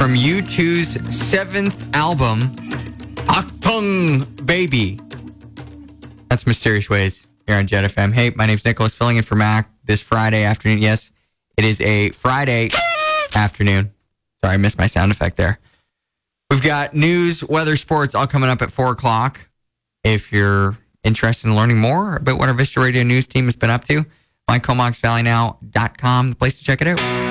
from U2's 7th album, Achtung Baby. That's Mysterious Ways here on Jet FM. Hey, my name's Nicholas, filling in for Mac this Friday afternoon. Yes, it is a Friday afternoon. Sorry, I missed my sound effect there. We've got news, weather, sports all coming up at 4 o'clock. If you're interested in learning more about what our Vista Radio news team has been up to, mycomoxvalleynow.com, the place to check it out.